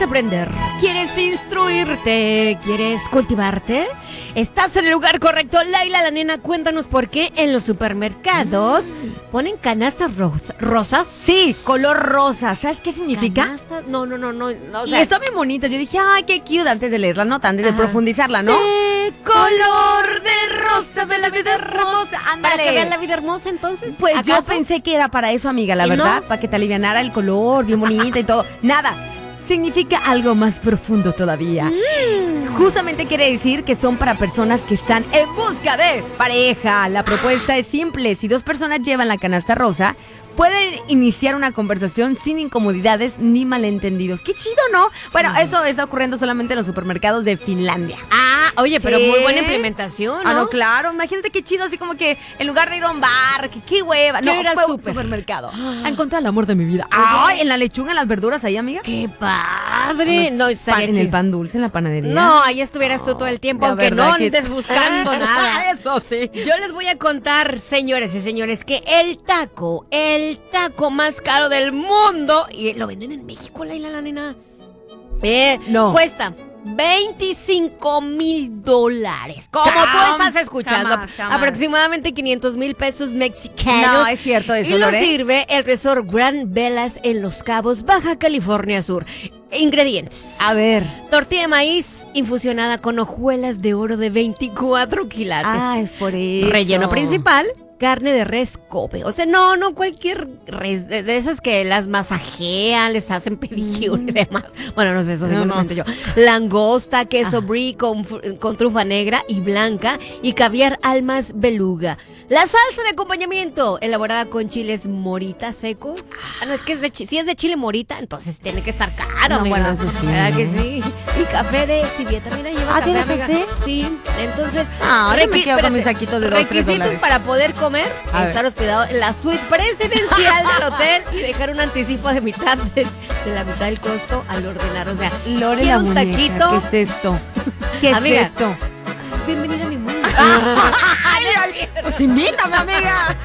aprender? ¿Quieres instruirte? ¿Quieres cultivarte? Estás en el lugar correcto. Laila, la nena, cuéntanos por qué en los supermercados ponen canastas rosas. Sí, color rosa. ¿Sabes qué significa? ¿Canastas? No. O Y sea, está bien bonito. Yo dije, ay, qué cute, antes de leer la nota, antes de profundizarla, ¿no? color de rosa, ve la vida hermosa. Ándale. Para que vean la vida hermosa, entonces. Pues yo ¿acaso? pensé que era para eso, amiga, la ¿Y verdad, no? para que te alivianara el color, bien bonita y todo. Nada, significa algo más profundo todavía. Justamente quiere decir que son para personas que están en busca de pareja. La propuesta es simple. Si dos personas llevan la canasta rosa, pueden iniciar una conversación sin incomodidades ni malentendidos. ¡Qué chido!, ¿no? Bueno, esto está ocurriendo solamente en los supermercados de Finlandia. Ah, oye, pero Sí. muy buena implementación, ¿no? Ah, no, claro. Imagínate qué chido, así como que en lugar de ir a un bar, que qué hueva. No, Quiero ir al fue a un súper. supermercado. A encontrar el amor de mi vida. Ay, en la lechuga, en las verduras ahí, amiga. ¡Qué padre! No, estaría En el chido. pan dulce, en la panadería. No, ahí estuvieras tú todo el tiempo, La aunque verdad no que- andes buscando nada. Eso sí. Yo les voy a contar, señores y señores, que el taco más caro del mundo, y lo venden en México, Laila, la nena, No. cuesta $25,000. Como tú estás escuchando, jamás. aproximadamente 500,000 pesos mexicanos. No, es cierto eso, Y lo Lore. sirve el resort Grand Velas en Los Cabos, Baja California Sur. Ingredientes: A ver. tortilla de maíz infusionada con hojuelas de oro de 24 quilates. Ah, es por eso. Relleno principal: carne de res Kobe. O sea, no cualquier res, de esas que las masajean, les hacen pedicure y demás. Bueno, no sé, eso No, simplemente yo. Langosta, queso brie con trufa negra y blanca y caviar almas beluga. La salsa de acompañamiento, elaborada con chiles morita secos. Ah, no, es que es si es de chile morita, entonces tiene que estar caro, No, amiga. bueno, eso sí. ¿Verdad que sí? Y café de Sivia también ahí lleva Ah, café, ¿tiene amiga. café? Sí, entonces... Ah, yo me quedo con espérate, mis saquitos de $2, requisitos $3. para poder comer: A ver. estar hospedado en la suite presidencial del hotel y dejar un anticipo de mitad de la mitad del costo al ordenar. O sea, Lore, quiero la un muñeca, taquito. ¿qué es esto? ¿Qué Amiga. es esto? Bienvenida a mi mundo. Pues invítame, amiga.